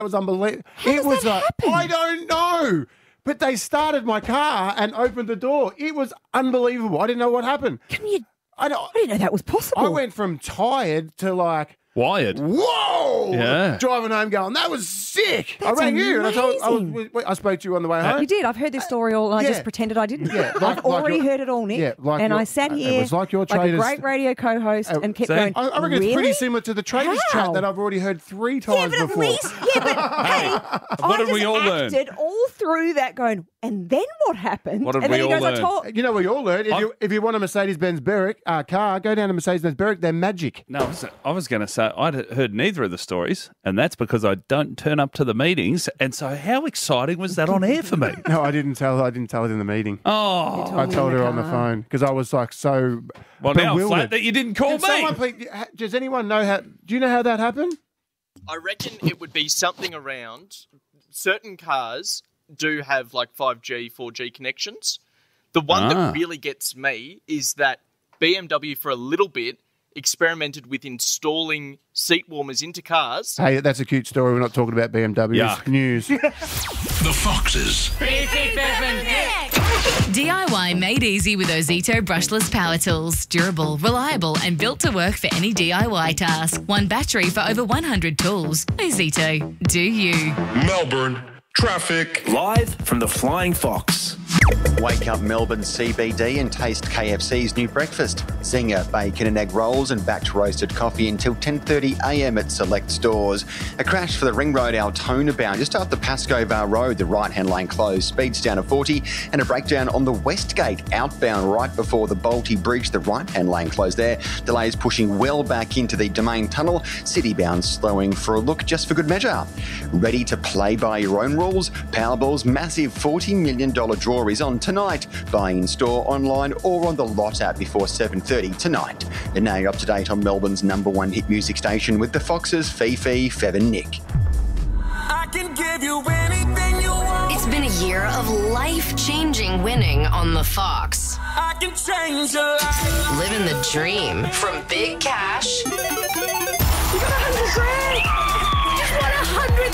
It was unbelievable. How does that happen? I don't know. But they started my car and opened the door. It was unbelievable. I didn't know what happened. I didn't know that was possible. I went from tired to like, wired. whoa! Yeah. Driving home going, that was sick. That's I rang you and amazing. I spoke to you on the way home. You did. I've heard this story all, and I yeah. just pretended I didn't. Yeah, I've already your- heard it all, Nick. Yeah, like and your- I sat it here was like your a traders- great radio co-host and kept see? going, I reckon really? it's pretty similar to the traders How? chat that I've already heard 3 Yeah, times but at before. least, hey, What I did just we all learn? acted all through that going, and then what happened? What did and then we he all goes, learn? I told... You know what you all learned? If you want a Mercedes-Benz Berwick car, go down to Mercedes-Benz Berwick. They're magic. No, I was going to say I'd heard neither of the stories, and that's because I don't turn up to the meetings. And so, how exciting was that on air for me? No, I didn't tell her. I didn't tell her in the meeting. Oh, I told her on the phone because I was like so well, now I'm bewildered. flat that you didn't call Can me. someone please, does anyone know how? Do you know how that happened? I reckon it would be something around certain cars do have like 5G, 4G connections. The one that really gets me is that BMW for a little bit experimented with installing seat warmers into cars. Hey, that's a cute story. We're not talking about BMW. Yuck. It's news. The Foxes. DIY made easy with Ozito brushless power tools. Durable, reliable and built to work for any DIY task. One battery for over 100 tools. Ozito. Do you? Melbourne. Traffic. Live from the Flying Fox. Wake up Melbourne CBD and taste KFC's new breakfast. Zinger, bacon and egg rolls and backed roasted coffee until 10:30am at select stores. A crash for the Ring Road Altona bound just after Pascoe Bar Road, the right-hand lane closed, speeds down to 40, and a breakdown on the West Gate outbound right before the Bolte Bridge, the right-hand lane closed there. Delays pushing well back into the Domain Tunnel, city bound slowing for a look just for good measure. Ready to play by your own rules? Powerball's massive $40 million draw is on tonight. Buy in store, online or on the Lot app before 7:30 tonight. And now you're up to date on Melbourne's #1 hit music station with the Foxes, Fifi, Fev and Nick. I can give you anything you want. It's been a year of life-changing winning on the Fox. I can change your life. Living the dream. From big cash You got 100 grand!